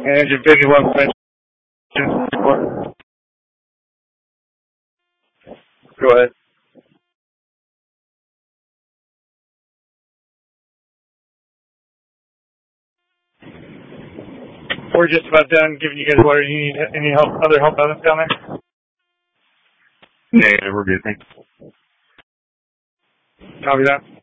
Engine 51 question. Go ahead. We're just about done giving you guys water. You need any help, other help down there? Negative, we're good, thanks. Copy that.